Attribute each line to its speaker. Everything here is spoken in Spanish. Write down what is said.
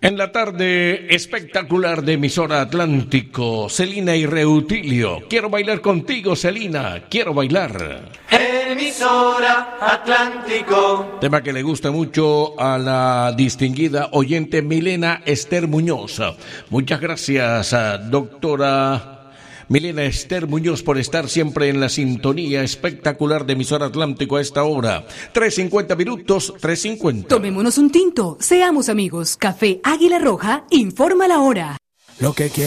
Speaker 1: En la tarde espectacular de Emisora Atlántico, Celina y Reutilio. Quiero bailar contigo, Celina, quiero bailar.
Speaker 2: Emisora Atlántico.
Speaker 1: Tema que le gusta mucho a la distinguida oyente Milena Esther Muñoz. Muchas gracias, doctora Milena Esther Muñoz, por estar siempre en la sintonía espectacular de Emisora Atlántico a esta hora. 3:50 minutos, 3:50.
Speaker 3: Tomémonos un tinto, seamos amigos. Café Águila Roja informa la hora.
Speaker 4: Lo que quiero.